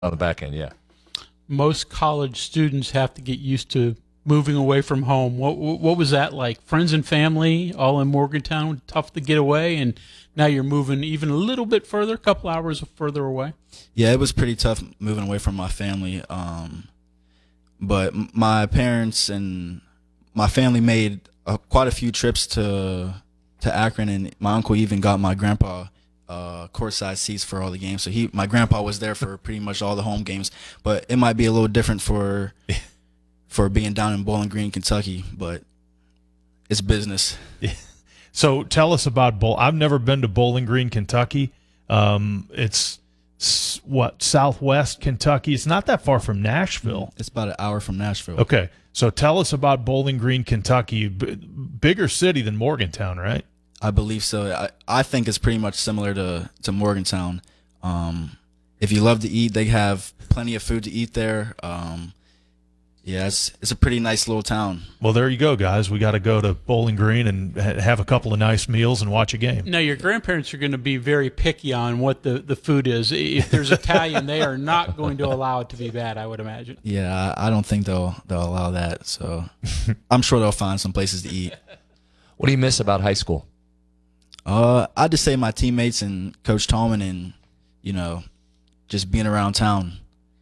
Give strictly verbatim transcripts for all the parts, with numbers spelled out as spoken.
On the back end, yeah. Most college students have to get used to moving away from home. What what was that like? Friends and family all in Morgantown, tough to get away, and now you're moving even a little bit further, a couple hours further away. Yeah, it was pretty tough moving away from my family. Um, but my parents and my family made uh, quite a few trips to to Akron, and my uncle even got my grandpa uh, courtside seats for all the games. So he, my grandpa, was there for pretty much all the home games. But it might be a little different for for being down in Bowling Green, Kentucky. But it's business. Yeah. So tell us about Bowl. I've never been to Bowling Green, Kentucky. Um, it's what, southwest Kentucky. It's not that far from Nashville. It's about an hour from Nashville. Okay, so tell us about Bowling Green, Kentucky. B- bigger city than Morgantown, right? I believe so. I, I think it's pretty much similar to, to Morgantown. Um, if you love to eat, they have plenty of food to eat there. Um, yeah, it's, it's a pretty nice little town. Well, there you go, guys. We got to go to Bowling Green and ha- have a couple of nice meals and watch a game. Now, your grandparents are going to be very picky on what the, the food is. If there's Italian, they are not going to allow it to be bad, I would imagine. Yeah, I, I don't think they'll they'll allow that. So I'm sure they'll find some places to eat. What do you miss about high school? Uh, I'd just say my teammates and Coach Tallman, and you know, just being around town.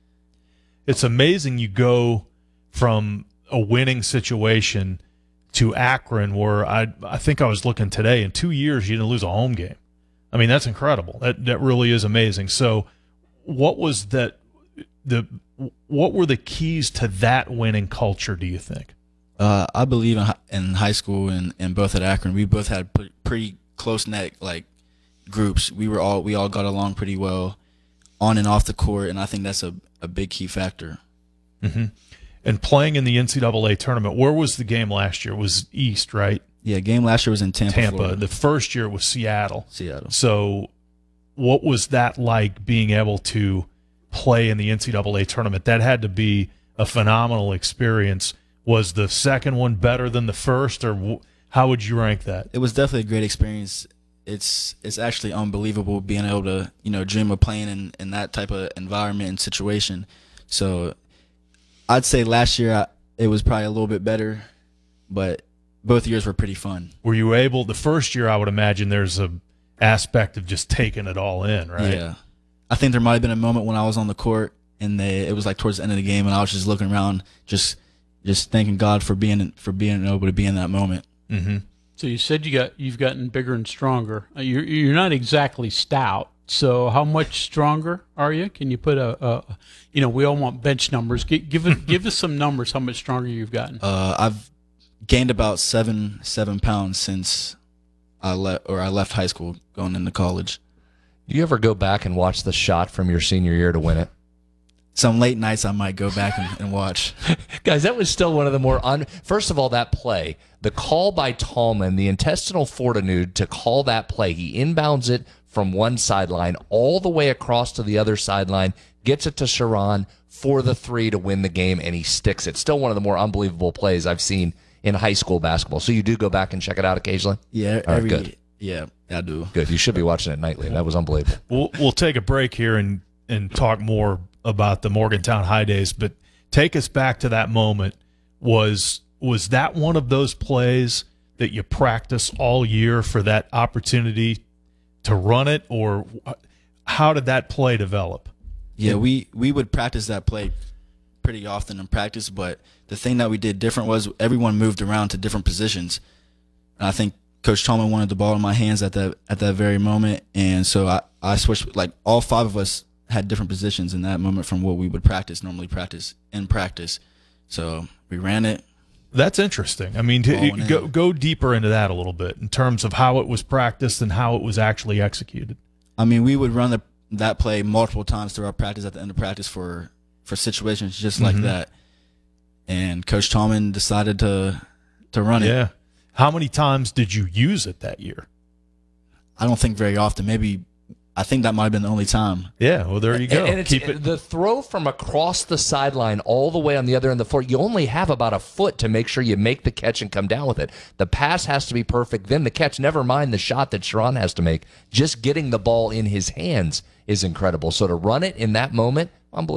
It's amazing you go from a winning situation to Akron, where I I think I was looking today, in two years you didn't lose a home game. I mean, that's incredible. That that really is amazing. So, what was that? The what were the keys to that winning culture, do you think? Uh, I believe in in high school and, and both at Akron, we both had pretty close knit like groups. We were all we all got along pretty well on and off the court, and I think that's a a big key factor. Mm-hmm. And playing in the N C double A tournament, where was the game last year? It was East, right? Yeah, game last year was in Tampa. Tampa. Florida. The first year was Seattle. Seattle. So what was that like, being able to play in the N C double A tournament? That had to be a phenomenal experience. Was the second one better than the first, or w- how would you rank that? It was definitely a great experience. It's it's actually unbelievable being able to, you know, dream of playing in, in that type of environment and situation. So I'd say last year I, it was probably a little bit better, but both years were pretty fun. Were you able, the first year I would imagine there's a aspect of just taking it all in, right? Yeah. I think there might have been a moment when I was on the court and they it was like towards the end of the game and I was just looking around, just just thanking God for being for being able to be in that moment. Mm-hmm. So you said you got you've gotten bigger and stronger. You're you're not exactly stout. So how much stronger are you? Can you put a, a you know, we all want bench numbers. Give give us, give us some numbers. How much stronger you've gotten? Uh, I've gained about seven seven pounds since I left or I left high school going into college. Do you ever go back and watch the shot from your senior year to win it? Some late nights I might go back and, and watch. Guys, that was still one of the more un- first of all, that play, the call by Tallman, the intestinal fortitude to call that play. He inbounds it from one sideline all the way across to the other sideline, gets it to Sharon for the three to win the game, and he sticks it. Still one of the more unbelievable plays I've seen in high school basketball. So you do go back and check it out occasionally? Yeah, all every right, good. Yeah, I do. Good. You should be watching it nightly. That was unbelievable. We'll we'll take a break here and and talk more about the Morgantown High days, but take us back to that moment. Was was that one of those plays that you practice all year for that opportunity to run it, or how did that play develop? Yeah, we, we would practice that play pretty often in practice, but the thing that we did different was everyone moved around to different positions. And I think Coach Tallman wanted the ball in my hands at that at that very moment, and so I, I switched. Like all five of us had different positions in that moment from what we would practice normally practice in practice. So we ran it. That's interesting. I mean, to, go go deeper into that a little bit in terms of how it was practiced and how it was actually executed. I mean, we would run the, that play multiple times throughout practice at the end of practice for for situations just like mm-hmm. that. And Coach Tallman decided to to run it. Yeah. How many times did you use it that year? I don't think very often. Maybe I think that might have been the only time. Yeah, well, there you go. And, and it's, Keep it. The throw from across the sideline all the way on the other end of the floor, you only have about a foot to make sure you make the catch and come down with it. The pass has to be perfect, then the catch, never mind the shot that Sharon has to make. Just getting the ball in his hands is incredible. So to run it in that moment, Unbelievable.